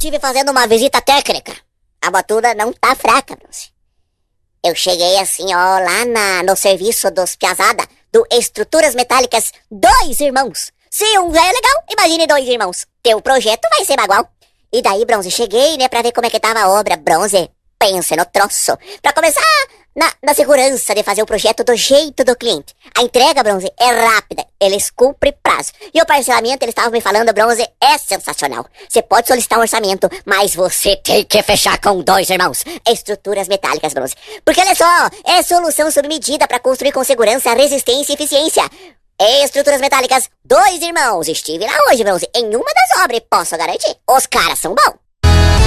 tive fazendo uma visita técnica. A batuda não tá fraca, Bronze. Eu cheguei assim, ó, lá no serviço dos piazada do Estruturas Metálicas 2 Irmãos. Se um já é legal, imagine 2 irmãos. Teu projeto vai ser bagual. E daí, Bronze, cheguei, né, pra ver como é que tava a obra. Bronze, pense no troço. Pra começar, na segurança de fazer o projeto do jeito do cliente. A entrega, Bronze, é rápida. Eles cumprem prazo. E o parcelamento, eles estavam me falando, Bronze, é sensacional. Você pode solicitar um orçamento, mas você tem que fechar com 2 irmãos. Estruturas Metálicas, Bronze. Porque olha só, é solução sob medida pra construir com segurança, resistência e eficiência. Estruturas Metálicas 2 Irmãos. Estive lá hoje, Bronze, em uma das obras e posso garantir, os caras são bons.